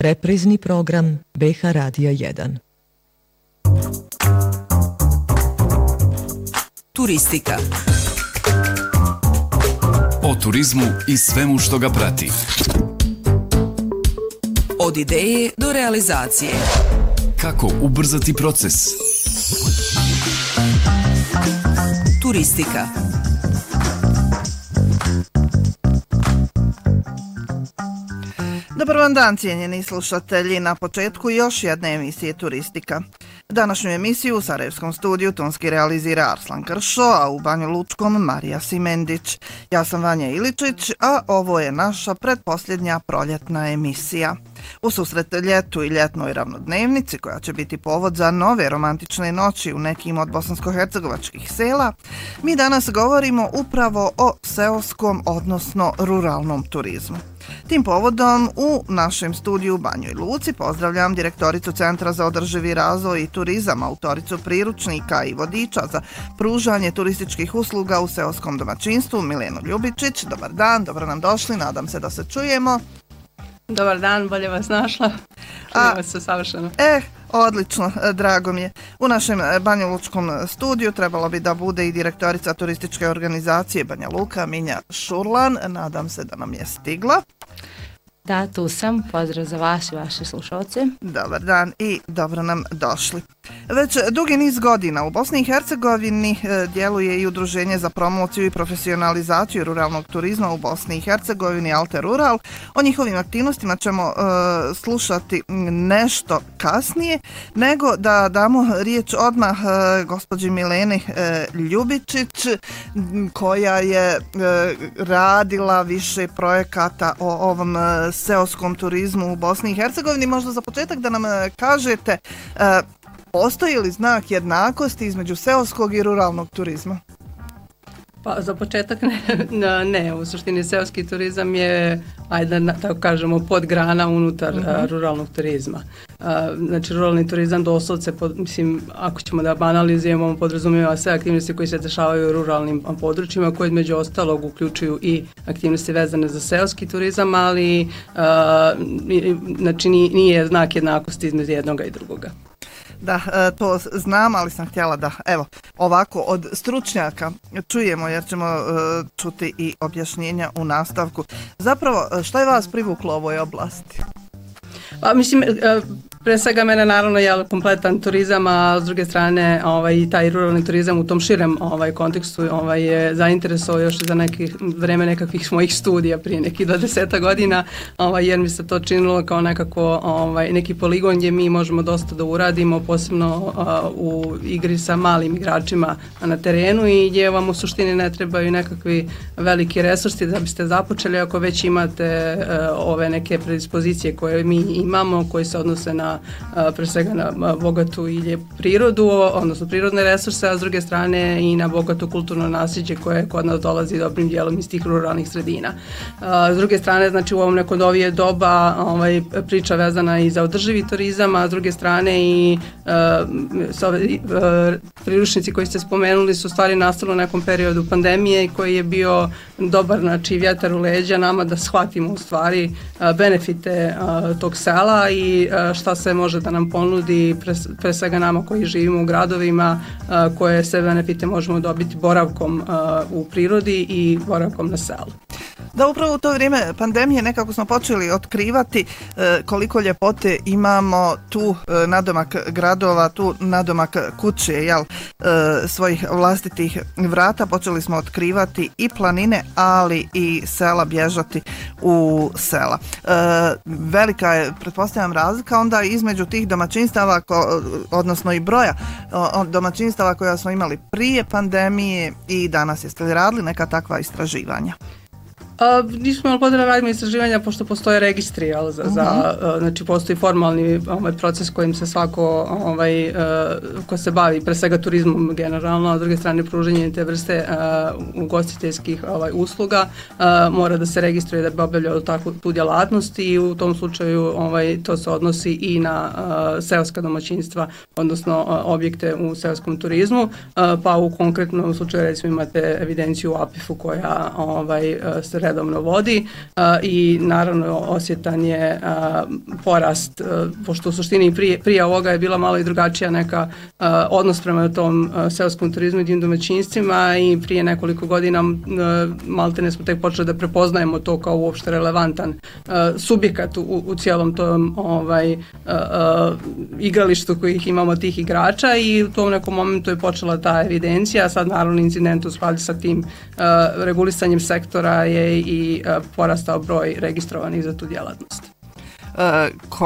Reprizni program BH Radija 1. Turistika. O turizmu i svemu što ga prati. Od ideje do realizacije. Kako ubrzati proces? Turistika. Dobar vam dan, cijenjeni slušatelji, na početku još jedne emisije Turistika. Današnju emisiju u Sarajevskom studiju tonski realizira Arslan Kršo, a u Banju Lučkom Marija Simendić. Ja sam Vanja Iličić, a ovo je naša pretposljednja proljetna emisija. U susret ljetu i ljetnoj ravnodnevnici, koja će biti povod za nove romantične noći u nekim od bosansko-hercegovačkih sela, mi danas govorimo upravo o seoskom, odnosno ruralnom turizmu. Tim povodom u našem studiju u Banjoj Luci pozdravljam direktoricu Centra za održivi razvoj i turizam, autoricu priručnika i vodiča za pružanje turističkih usluga u seoskom domaćinstvu, Milenu Ljubičić. Dobar dan, dobro nam došli, nadam se da se čujemo. Dobar dan, bolje vas našla. Čujemo se savršeno. Odlično, drago mi je. U našem banjalučkom studiju trebalo bi da bude i direktorica turističke organizacije Banja Luka, Minja Šurlan. Nadam se da nam je stigla. Da, tu sam. Pozdrav za vas i vaše slušalce. Dobar dan i dobro nam došli. Već dugi niz godina u Bosni i Hercegovini djeluje i Udruženje za promociju i profesionalizaciju ruralnog turizma u Bosni i Hercegovini, Alter Rural. O njihovim aktivnostima ćemo slušati nešto kasnije, nego da damo riječ odmah gospođi Mileni Ljubičić, koja je radila više projekata o ovom seoskom turizmu u Bosni i Hercegovini. Možda za početak da nam kažete, postoji li znak jednakosti između seoskog i ruralnog turizma? Pa za početak ne. U suštini seoski turizam je, ajde tako kažemo, podgrana unutar ruralnog turizma. Znači ruralni turizam doslovce, mislim, ako ćemo da banalizujemo, podrazumijeva sve aktivnosti koje se dešavaju u ruralnim područjima, koje među ostalog uključuju i aktivnosti vezane za seoski turizam, ali znači nije znak jednakosti između jednoga i drugoga. Da, to znam, ali sam htjela da, evo, ovako od stručnjaka čujemo, jer ćemo čuti i objašnjenja u nastavku. Zapravo, što je vas privuklo u ovoj oblasti? Pa, mislim, pre svega mene naravno je kompletan turizam, a s druge strane i taj ruralni turizam u tom širem kontekstu je zainteresovao još za vreme nekakvih mojih studija prije nekih 20 godina, jer mi se to činilo kao nekako neki poligon gdje mi možemo dosta da uradimo, posebno u igri sa malim igračima na terenu i gdje vam u suštini ne trebaju nekakvi veliki resursi da biste započeli ako već imate ove neke predispozicije koje mi imamo, koji se odnose na pre svega na bogatu i lijepu prirodu, odnosno prirodne resurse, a s druge strane i na bogato kulturno nasljeđe koje kod nas dolazi dobrim dijelom iz tih ruralnih sredina. S druge strane, znači u ovom neko novije doba priča vezana i za održivi turizam, a s druge strane i priručnici koji ste spomenuli su stvari nastalo u nekom periodu pandemije koji je bio dobar, znači vjetar u leđa nama da shvatimo u stvari benefite tog sela i šta se može da nam ponudi pre svega nama koji živimo u gradovima, koje sve benefite možemo dobiti boravkom u prirodi i boravkom na selu. Da, upravo u to vrijeme pandemije nekako smo počeli otkrivati koliko ljepote imamo tu nadomak gradova, tu nadomak kuće, svojih vlastitih vrata. Počeli smo otkrivati i planine, ali i sela, bježati u sela. Velika je, pretpostavljam, razlika onda između tih domaćinstava, odnosno i broja domaćinstava koja smo imali prije pandemije i danas. Jeste li radili neka takva istraživanja? Nismo imali potrebe radimo istraživanja pošto postoje registri, znači postoji formalni proces kojim se svako ko se bavi pre svega turizmom generalno, a s druge strane pružanje te vrste ugostiteljskih usluga mora da se registruje da bi obavljao tu djelatnost i u tom slučaju to se odnosi i na seoska domaćinstva, odnosno objekte u seoskom turizmu, pa u konkretnom slučaju recimo imate evidenciju u APIF-u koja se redovno vodi i naravno osjetan je porast, pošto u suštini prije ovoga je bila malo i drugačija neka odnos prema tom seoskom turizmu i tim domaćinstvima i prije nekoliko godina maltene smo tek počeli da prepoznajemo to kao uopšte relevantan subjekat u cijelom tom igralištu kojih imamo tih igrača i u tom nekom momentu je počela ta evidencija, sad naravno incident u skladu sa tim regulisanjem sektora je i porastao broj registrovanih za tu djelatnost.